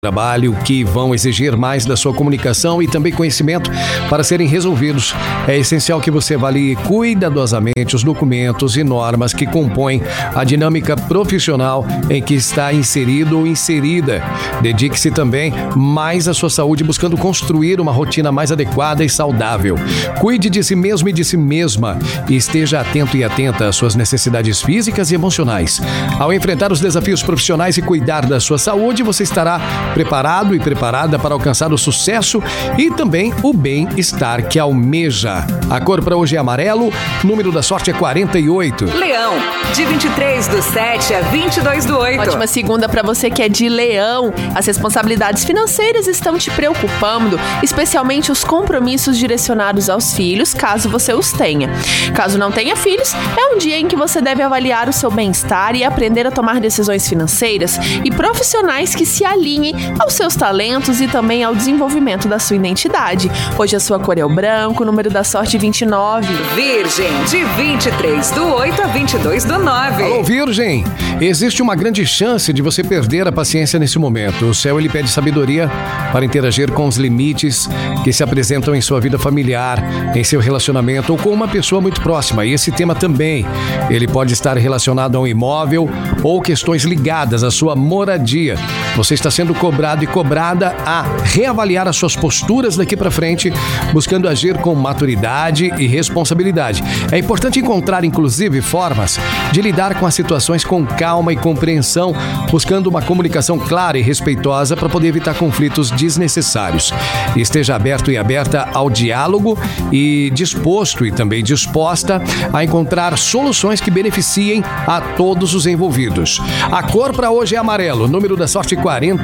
trabalho que vão exigir mais da sua comunicação e também conhecimento para serem resolvidos. É essencial que você avalie cuidadosamente os documentos e normas que compõem a dinâmica profissional em que está inserido ou inserida. Dedique-se também mais à sua saúde, buscando construir uma rotina mais adequada e saudável. Cuide de si mesmo e de si mesma e esteja atento e atenta às suas necessidades físicas e emocionais. Ao enfrentar os desafios profissionais e cuidar da sua saúde, você estará preparado e preparada para alcançar o sucesso e também o bem-estar que almeja. A cor para hoje é amarelo, número da sorte é 48. Leão, de 23/7 a 22/8. Ótima segunda para você que é de Leão. As responsabilidades financeiras estão te preocupando, especialmente os compromissos direcionados aos filhos, caso você os tenha. Caso não tenha filhos, é um dia em que você deve avaliar o seu bem-estar e aprender a tomar decisões financeiras e profissionais que se alinhem aos seus talentos e também ao desenvolvimento da sua identidade. Hoje a sua cor é o branco, número da sorte 29. Virgem, de 23/8 a 22/9. Alô, Virgem! Existe uma grande chance de você perder a paciência nesse momento. O céu, ele pede sabedoria para interagir com os limites que se apresentam em sua vida familiar, em seu relacionamento ou com uma pessoa muito próxima. E esse tema também, ele pode estar relacionado a um imóvel ou questões ligadas à sua moradia. Você está sendo cobrado e cobrada a reavaliar as suas posturas daqui para frente, buscando agir com maturidade e responsabilidade. É importante encontrar, inclusive, formas de lidar com as situações com calma e compreensão, buscando uma comunicação clara e respeitosa para poder evitar conflitos desnecessários. Esteja aberto e aberta ao diálogo e disposto e também disposta a encontrar soluções que beneficiem a todos os envolvidos. A cor para hoje é amarelo, número da sorte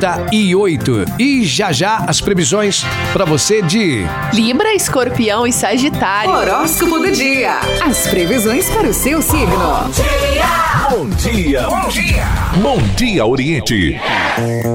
48. E já as previsões para você de Libra, Escorpião e Sagitário. Horóscopo do dia. As previsões para o seu signo. Bom dia! Bom dia! Bom dia! Bom dia, Oriente!